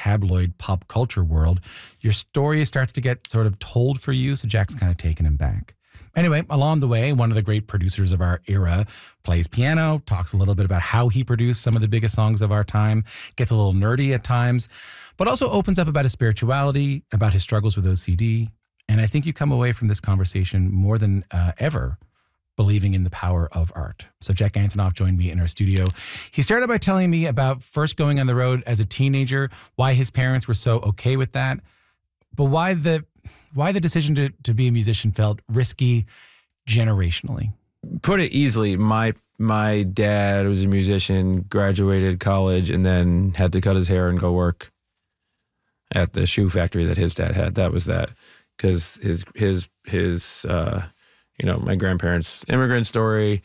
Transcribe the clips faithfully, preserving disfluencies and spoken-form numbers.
tabloid pop culture world, your story starts to get sort of told for you. So Jack's kind of taken him back. Anyway, along the way, one of the great producers of our era plays piano, talks a little bit about how he produced some of the biggest songs of our time, gets a little nerdy at times, but also opens up about his spirituality, about his struggles with O C D. And I think you come away from this conversation more than uh, ever believing in the power of art. So Jack Antonoff joined me in our studio. He started by telling me about first going on the road as a teenager, why his parents were so okay with that, but why the why the decision to, to be a musician felt risky generationally. Put it easily, my my dad was a musician, graduated college, and then had to cut his hair and go work at the shoe factory that his dad had. That was that. Because his, his, his, uh, you know, my grandparents' immigrant story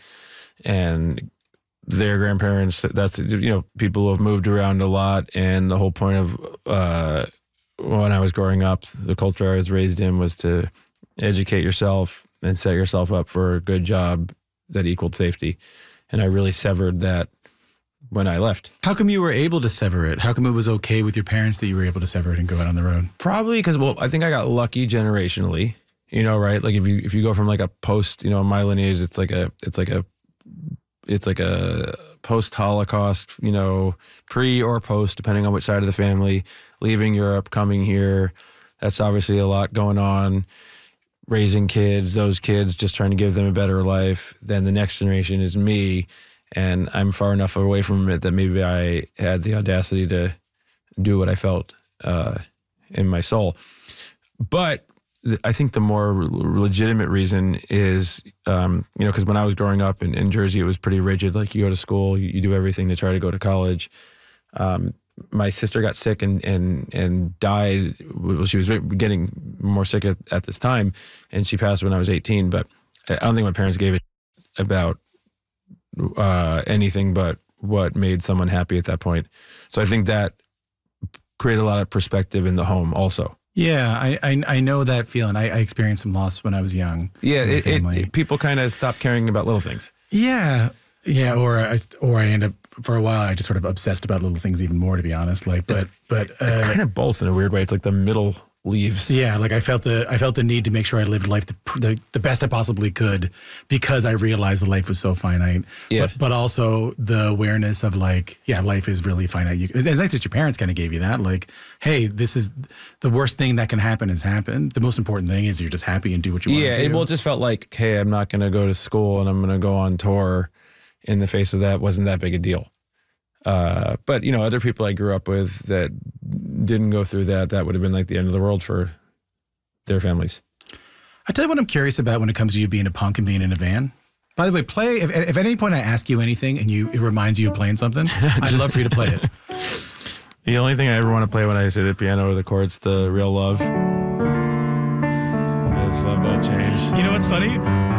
and their grandparents, that's, you know, people have moved around a lot. And the whole point of, uh, when I was growing up, the culture I was raised in was to educate yourself and set yourself up for a good job that equaled safety. And I really severed that when I left. How come you were able to sever it? How come it was okay with your parents that you were able to sever it and go out on the road? Probably because, well, I think I got lucky generationally, you know, right? Like if you, if you go from like a post, you know, in my lineage, it's like a, it's like a, it's like a post-Holocaust, you know, pre or post, depending on which side of the family, leaving Europe, coming here. That's obviously a lot going on. Raising kids, those kids, just trying to give them a better life. Then the next generation is me, and I'm far enough away from it that maybe I had the audacity to do what I felt uh, in my soul. But I think the more legitimate reason is, um, you know, because when I was growing up in, in Jersey, it was pretty rigid. Like you go to school, you, you do everything to try to go to college. Um, my sister got sick and and and died. Well, she was getting more sick at, at this time, and she passed when I was eighteen. But I don't think my parents gave a about uh, anything but what made someone happy at that point. So I think that created a lot of perspective in the home also. Yeah, I, I I know that feeling. I, I experienced some loss when I was young. Yeah, it, it, it, people kind of stop caring about little things. Yeah, yeah, or I or I end up for a while. I just sort of obsessed about little things even more, to be honest. Like, but it's, but uh, it's kind of both in a weird way. It's like the middle leaves. Yeah, like I felt the I felt the need to make sure I lived life the the, the best I possibly could because I realized that life was so finite. Yeah, but, but also the awareness of like, yeah, life is really finite. You, it's, it's nice that your parents kind of gave you that. Like, hey, this is the worst thing that can happen has happened. The most important thing is you're just happy and do what you want yeah, to do. Yeah, well, it just felt like, hey, I'm not going to go to school and I'm going to go on tour. In the face of that, wasn't that big a deal. Uh, but you know, other people I grew up with that didn't go through that, that would have been like the end of the world for their families. I tell you what I'm curious about when it comes to you being a punk and being in a van. By the way, play, if, if at any point I ask you anything and you it reminds you of playing something, I'd love for you to play it. The only thing I ever want to play when I sit at piano or the chords, the Real Love. I just love that change. You know what's funny?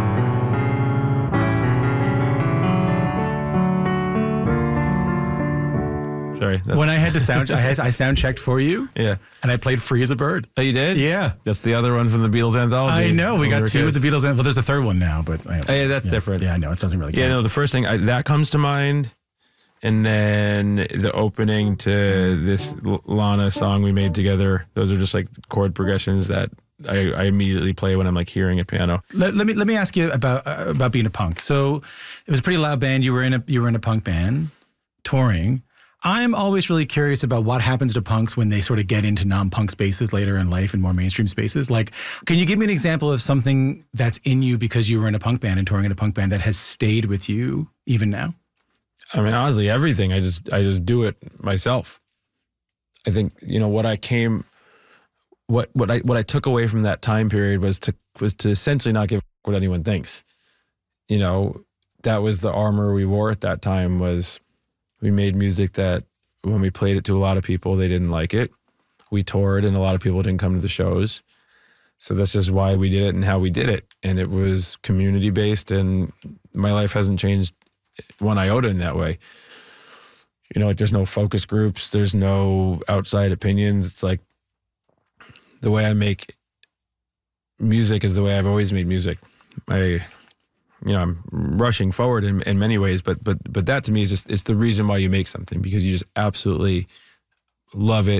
Sorry. When I had to sound, I, had, I sound checked for you. Yeah. And I played Free as a Bird. Oh, you did? Yeah. That's the other one from the Beatles anthology. I know. We got two kids. with the Beatles. Well, there's a third one now, but. I, oh, yeah, that's yeah, different. Yeah, I know. It doesn't really count. Yeah, no, the first thing, I, that comes to mind. And then the opening to this Lana song we made together, those are just like chord progressions that I, I immediately play when I'm like hearing a piano. Let, let me let me ask you about uh, about being a punk. So it was a pretty loud band. You were in a you were in a punk band, touring. I'm always really curious about what happens to punks when they sort of get into non-punk spaces later in life and more mainstream spaces. Like, can you give me an example of something that's in you because you were in a punk band and touring in a punk band that has stayed with you even now? I mean, honestly, everything. I just I just do it myself. I think, you know, what I came, what what I what I took away from that time period was to was to essentially not give a what anyone thinks. You know, that was the armor we wore at that time. Was we made music that when we played it to a lot of people, they didn't like it. We toured and a lot of people didn't come to the shows. So that's just why we did it and how we did it. And it was community based, and my life hasn't changed one iota in that way. You know, like there's no focus groups, there's no outside opinions. It's like the way I make music is the way I've always made music. I, you know, I'm rushing forward in, in many ways, but but but that to me is just, it's the reason why you make something, because you just absolutely love it.